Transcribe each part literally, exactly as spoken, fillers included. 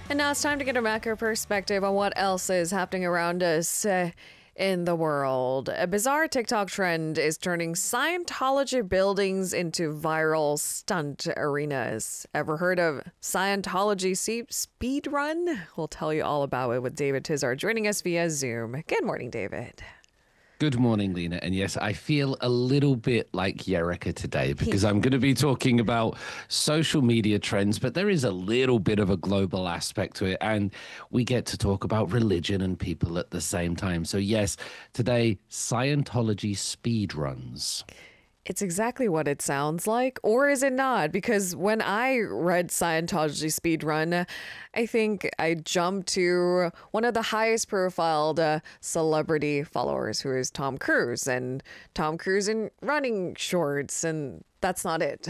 And now it's time to get a macro perspective on what else is happening around us uh, in the world. A bizarre TikTok trend is turning Scientology buildings into viral stunt arenas. Ever heard of Scientology speed run? We'll tell you all about it with David Tizard joining us via Zoom. Good morning, David. Good morning, Lena. And yes, I feel a little bit like Yerika today because I'm going to be talking about social media trends, but there is a little bit of a global aspect to it. And we get to talk about religion and people at the same time. So yes, today, Scientology speed runs. It's exactly what it sounds like, or is it not? Because when I read Scientology speedrun, I think I jumped to one of the highest profiled uh, celebrity followers, who is Tom Cruise, and Tom Cruise in running shorts, and that's not it.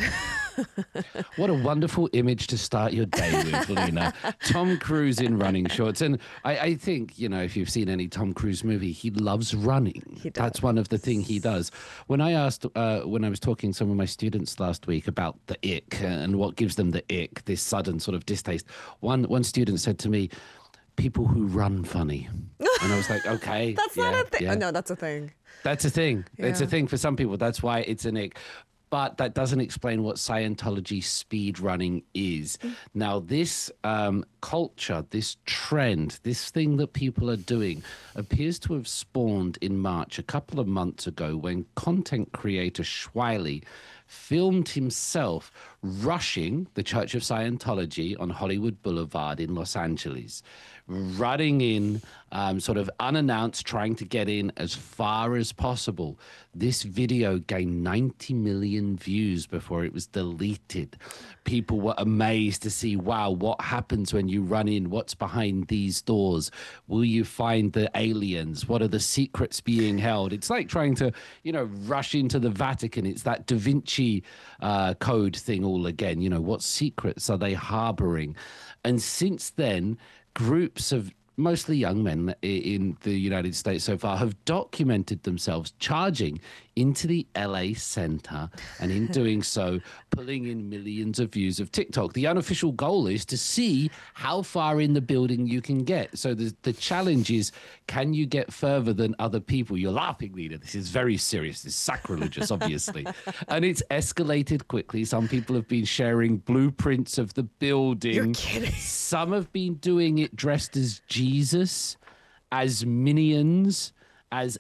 What a wonderful image to start your day with, Lena. Tom Cruise in running shorts. And I, I think, you know, if you've seen any Tom Cruise movie, he loves running. He does. That's one of the things he does. When I asked, uh, when I was talking to some of my students last week about the ick and what gives them the ick, this sudden sort of distaste, one, one student said to me, people who run funny. And I was like, okay. That's yeah, not a thing. yeah. Oh, no, that's a thing. That's a thing. Yeah. It's a thing for some people. That's why it's an ick. But that doesn't explain what Scientology speed running is. Now, this um, culture, this trend, this thing that people are doing appears to have spawned in March, a couple of months ago, when content creator Schwiley filmed himself rushing the Church of Scientology on Hollywood Boulevard in Los Angeles, running in um, sort of unannounced, trying to get in as far as possible. This video gained ninety million views before it was deleted. People were amazed to see, wow, what happens when you run in? What's behind these doors? Will you find the aliens? What are the secrets being held? It's like trying to, you know, rush into the Vatican. It's that Da Vinci uh, Code thing all again. You know, what secrets are they harboring? And since then, groups of mostly young men in the United States so far have documented themselves charging into the L A center, and in doing so, pulling in millions of views of TikTok. The unofficial goal is to see how far in the building you can get. So the, the challenge is, can you get further than other people? You're laughing, Lena. This is very serious. This is sacrilegious, obviously. And it's escalated quickly. Some people have been sharing blueprints of the building. You're kidding. Some have been doing it dressed as Jesus, as minions, as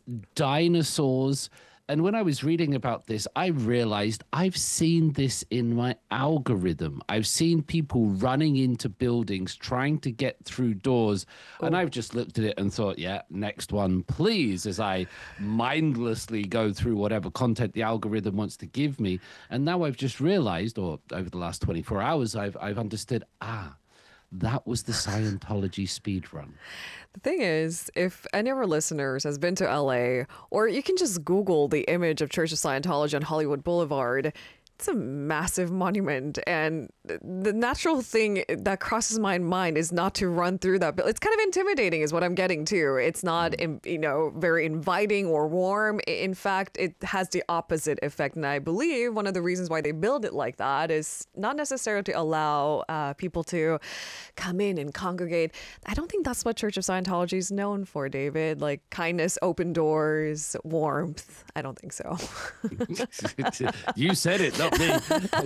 dinosaurs. And when I was reading about this, I realized I've seen this in my algorithm. I've seen people running into buildings, trying to get through doors. Oh. And I've just looked at it and thought, yeah, next one, please, as I mindlessly go through whatever content the algorithm wants to give me. And now I've just realized, or over the last twenty-four hours, I've, I've understood, ah, that was the Scientology speed run. The thing is, if any of our listeners has been to L A, or you can just Google the image of Church of Scientology on Hollywood Boulevard, it's a massive monument, and the natural thing that crosses my mind is not to run through that. But it's kind of intimidating is what I'm getting to. It's not, you know, very inviting or warm. In fact, it has the opposite effect. And I believe one of the reasons why they build it like that is not necessarily to allow uh, people to come in and congregate. I don't think that's what Church of Scientology is known for, David. Like kindness, open doors, warmth. I don't think so. You said it, not me.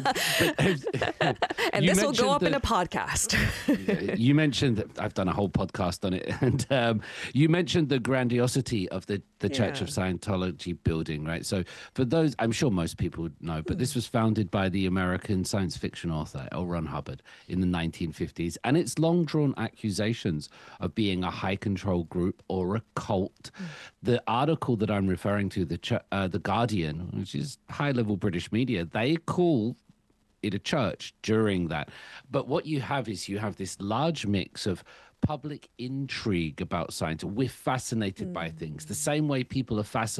And you this will go up the, in a podcast. You mentioned that I've done a whole podcast on it, and um, you mentioned the grandiosity of the, the yeah. Church of Scientology building, right? So for those, I'm sure most people know, but mm. this was founded by the American science fiction author L. Ron Hubbard in the nineteen fifties, and it's long drawn accusations of being a high control group or a cult. Mm. The article that I'm referring to, the uh, the Guardian, which is high level British media, they call it a church during that. But what you have is you have this large mix of public intrigue about science. We're fascinated mm. by things the same way people are fascinated